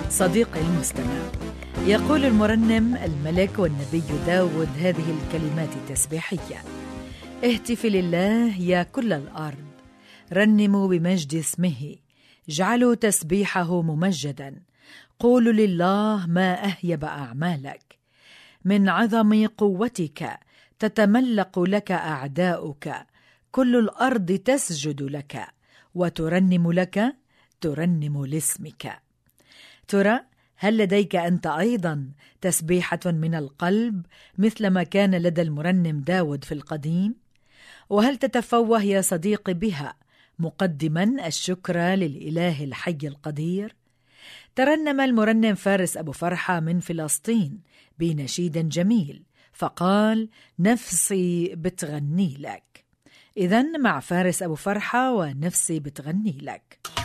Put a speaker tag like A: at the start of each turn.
A: صديقي المستمع، يقول المرنم الملك والنبي داود هذه الكلمات التسبيحية: اهتف لله يا كل الأرض، رنموا بمجد اسمه، اجعلوا تسبيحه ممجدا، قولوا لله ما أهيب أعمالك. من عظم قوتك تتملق لك أعداؤك، كل الأرض تسجد لك وترنم لك، ترنم لاسمك. ترى هل لديك أنت أيضا تسبيحة من القلب مثلما كان لدى المرنم داود في القديم؟ وهل تتفوه يا صديقي بها مقدما الشكر للإله الحي القدير؟ ترنم المرنم فارس أبو فرحة من فلسطين بنشيد جميل، فقال: نفسي بتغني لك. إذن مع فارس أبو فرحة ونفسي بتغني لك.